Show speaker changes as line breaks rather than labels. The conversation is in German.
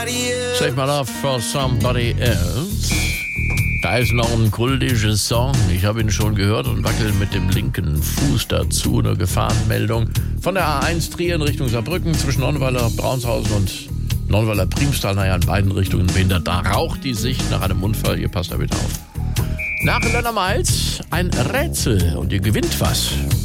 Save my love for somebody else. Da ist noch ein kultischer Song. Ich habe ihn schon gehört und wackel mit dem linken Fuß dazu. Eine Gefahrenmeldung von der A1 Trier in Richtung Saarbrücken zwischen Nonnweiler, Braunshausen und Nonnweiler Priemstal. Naja, in beiden Richtungen behindert. Da raucht die Sicht nach einem Unfall. Ihr passt da bitte auf. Nach Lönner Miles ein Rätsel und ihr gewinnt was.